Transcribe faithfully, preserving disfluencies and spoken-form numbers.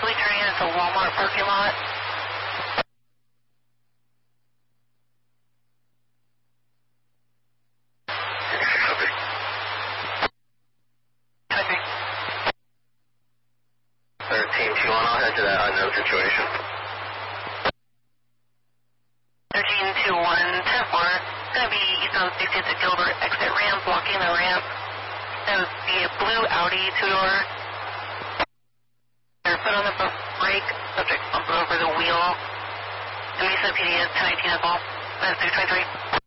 possibly turning into a Walmart parking lot. Copy. Copy. thirteen two one, I'll head to that unknown situation. thirteen two one, ten four. Going to be eastbound sixtieth at Gilbert, exit ramp, blocking the ramp. That would be a blue Audi two-door. Their foot on the brake, subject bumped over the wheel. The Mesa P D is ten eighteen as well. That's six twenty-three.